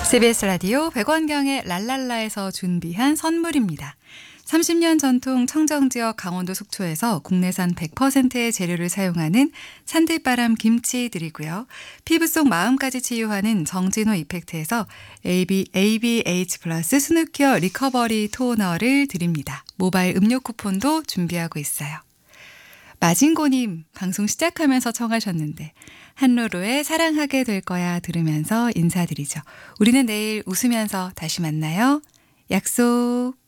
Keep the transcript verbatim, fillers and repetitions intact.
씨비에스 라디오 백원경의 랄랄라에서 준비한 선물입니다. 삼십 년 전통 청정지역 강원도 속초에서 국내산 백 퍼센트의 재료를 사용하는 산들바람 김치 드리고요. 피부 속 마음까지 치유하는 정진호 이펙트에서 에이비, 에이비에이치 플러스 스누케어 리커버리 토너를 드립니다. 모바일 음료 쿠폰도 준비하고 있어요. 마진고님 방송 시작하면서 청하셨는데 한로로의 사랑하게 될 거야 들으면서 인사드리죠. 우리는 내일 웃으면서 다시 만나요. 약속.